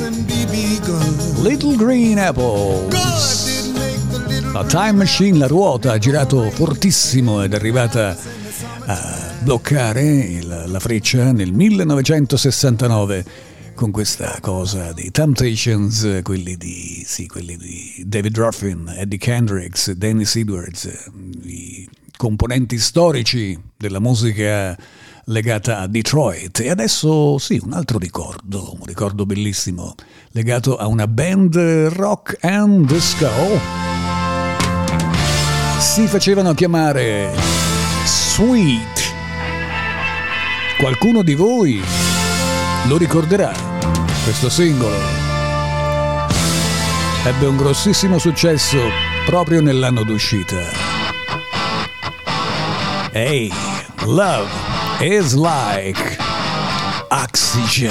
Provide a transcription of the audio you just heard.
Little Green Apples. La Time Machine, la ruota, ha girato fortissimo ed è arrivata a bloccare la freccia nel 1969 con questa cosa dei Temptations, quelli di David Ruffin, Eddie Kendricks, Dennis Edwards, i componenti storici della musica legata a Detroit. E adesso sì, un altro ricordo, un ricordo bellissimo legato a una band rock and disco. Si facevano chiamare Sweet. Qualcuno di voi lo ricorderà. Questo singolo ebbe un grossissimo successo proprio nell'anno d'uscita. Hey, love is like oxygen.